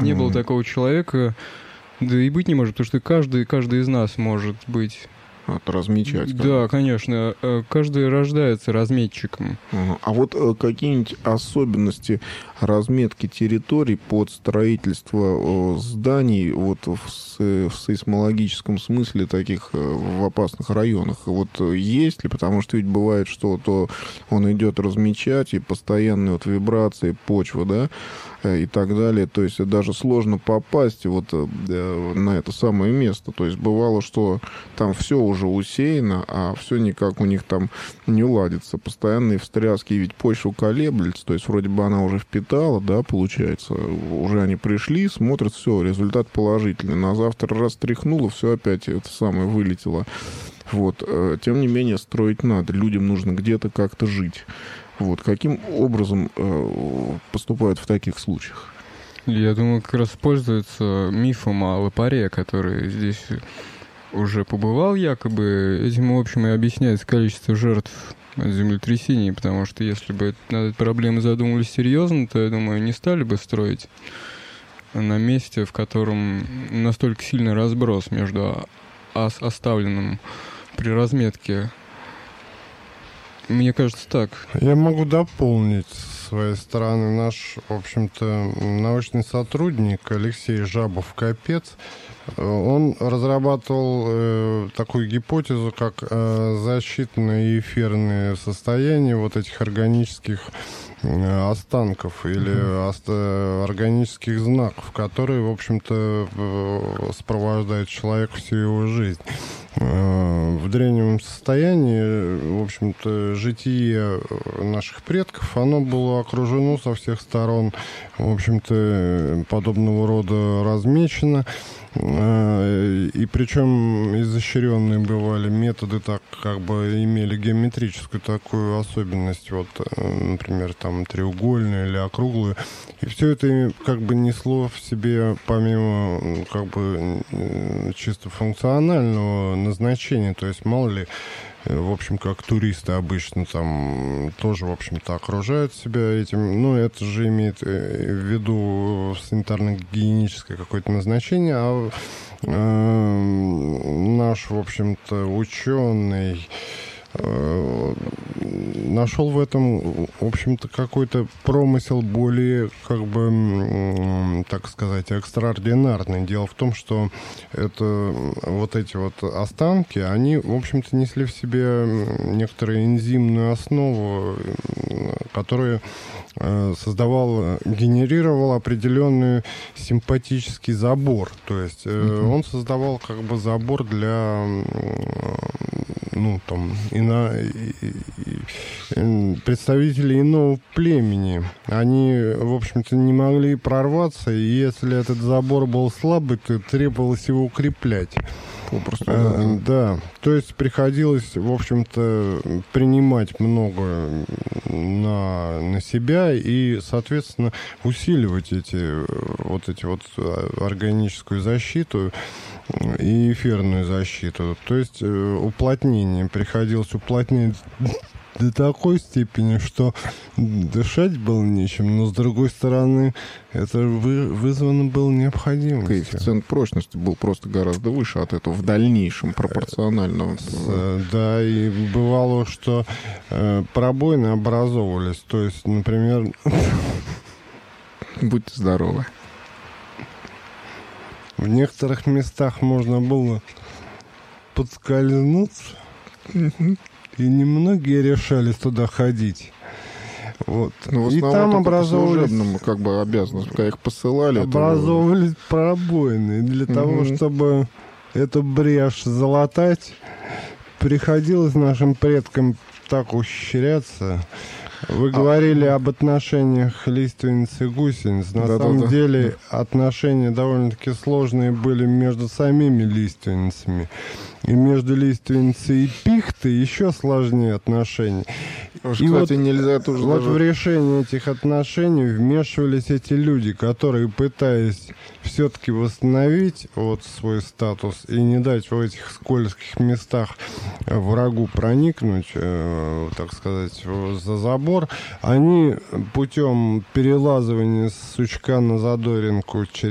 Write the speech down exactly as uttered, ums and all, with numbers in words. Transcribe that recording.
Не mm. было такого человека, да и быть не может, потому что каждый, каждый из нас может быть... От размечать. Да, конечно. Каждый рождается разметчиком. Ага. А вот какие-нибудь особенности разметки территорий под строительство зданий вот в, в сейсмологическом смысле таких в опасных районах? Вот есть ли? Потому что ведь бывает, что то он идет размечать, и постоянные вот вибрации почвы, да, и так далее. То есть даже сложно попасть вот на это самое место. То есть бывало, что там все уже усеяно, а все никак у них там не ладится. Постоянные встряски, ведь почва колеблется, то есть вроде бы она уже впитала, да, получается. Уже они пришли, смотрят, все, результат положительный. На завтра раз тряхнуло, все опять это самое вылетело. Вот. Тем не менее, строить надо. Людям нужно где-то как-то жить. Вот. Каким образом э, поступают в таких случаях? Я думаю, как раз пользуются мифом о лопаре, который здесь уже побывал якобы. Этим, в общем, и объясняется количество жертв от землетрясений, потому что если бы над этой проблемой задумывались серьезно, то, я думаю, не стали бы строить на месте, в котором настолько сильный разброс между оставленным при разметке. Мне кажется, так. Я могу дополнить с своей стороны. Наш, в общем-то, научный сотрудник Алексей Жабов-Капец, он разрабатывал э, такую гипотезу, как э, защитные и эфирные состояния вот этих органических э, останков или оста- органических знаков, которые, в общем-то, э, сопровождают человека всю его жизнь. В древнем состоянии, в общем-то, житие наших предков, оно было окружено со всех сторон, в общем-то, подобного рода размечено. И причем изощренные бывали методы, так как бы имели геометрическую такую особенность, вот, например, там треугольную или округлую. И все это как бы несло в себе, помимо как бы чисто функционального назначения, то есть мало ли, в общем, как туристы обычно там тоже, в общем-то, окружают себя этим. Но это же имеет в виду санитарно-гигиеническое какое-то назначение. А э, наш, в общем-то, ученый э, нашел в этом, в общем-то, какой-то промысел более, как бы, так сказать, экстраординарный. Дело в том, что это, вот эти вот останки, они, в общем-то, несли в себе некоторую энзимную основу, которая создавал, генерировал определенный симпатический забор. То есть mm-hmm. он создавал как бы забор для, ну, там, ино, представителей иного племени. Они, в общем-то, не могли прорваться, и если этот забор был слабый, то требовалось его укреплять. Попросту, а, да. да, то есть приходилось, в общем-то, принимать много на, на себя и, соответственно, усиливать эти, вот эти вот органическую защиту и эфирную защиту. То есть уплотнение, приходилось уплотнять до такой степени, что дышать было нечем, но, с другой стороны, это вы, вызвано было необходимостью. Коэффициент прочности был просто гораздо выше от этого в дальнейшем пропорционально. С, да, и бывало, что э, пробоины образовывались. То есть, например... Будьте здоровы. В некоторых местах можно было подскользнуться, и немногие решались туда ходить. Вот. Ну, в и там образовывались, как бы обязанность, когда их посылали, образовывались это... пробоины. Для mm-hmm. того, чтобы эту брешь залатать, приходилось нашим предкам так ухищряться. Вы а, говорили об отношениях лиственниц и гусениц. На да, самом да, деле да. отношения довольно-таки сложные были между самими лиственницами. И между лиственницей и пихтой еще сложнее отношения. Уж, и кстати, вот, нельзя тоже вот даже... в решение этих отношений вмешивались эти люди, которые, пытаясь все-таки восстановить вот свой статус и не дать в этих скользких местах врагу проникнуть, э, так сказать, за забор, они путем перелазывания с сучка на задоринку через